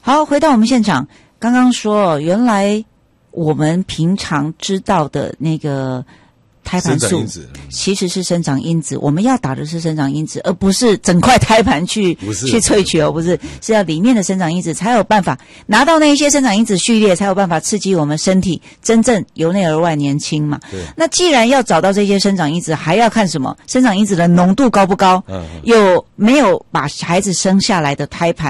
好，回到我们现场，刚刚说原来我们平常知道的那个胎盘素其实是生长因子，我们要打的是生长因子，而不是整块胎盘去萃取哦，不是，是要里面的生长因子才有办法拿到那一些生长因子序列，才有办法刺激我们身体真正由内而外年轻嘛。那既然要找到这些生长因子，还要看什么？生长因子的浓度高不高？有没有把孩子生下来的胎盘